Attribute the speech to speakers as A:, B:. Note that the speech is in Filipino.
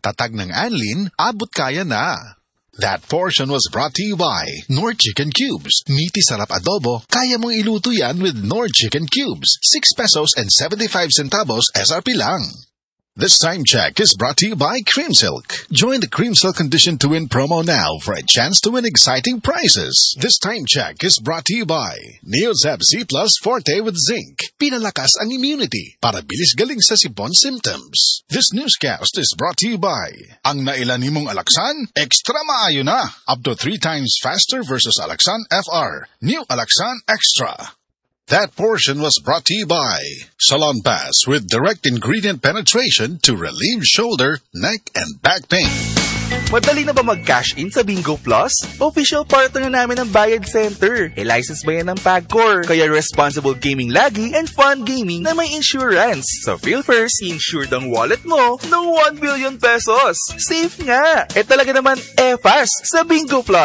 A: Tatag ng Anlin, abot kaya na. That portion was brought to you by Nord Chicken Cubes. Meaty sarap adobo, kaya mong iluto yan with Nord Chicken Cubes. 6 pesos and 75 centavos SRP lang. This time check is brought to you by Creamsilk. Join the Creamsilk Condition to Win promo now for a chance to win exciting prizes. This time check is brought to you by Neozeb Z Plus Forte with Zinc. Pinalakas ang immunity para bilis galing sa sipon symptoms. This newscast is brought to you by ang nailan nimong Alaxan, extra maayo na. Up to 3 times faster versus Alaxan FR. New Alaxan Extra. That portion was brought to you by Salon Pass with direct ingredient penetration to relieve shoulder, neck, and back pain.
B: Madali na ba mag-cash in sa Bingo Plus? Official partner na namin ng Bayad Center. E-license ba yan ng PAGCOR? Kaya responsible gaming lagi and fun gaming na may insurance. So feel first, insured ang wallet mo ng 1 billion pesos. Safe nga! E talaga naman fast sa Bingo Plus.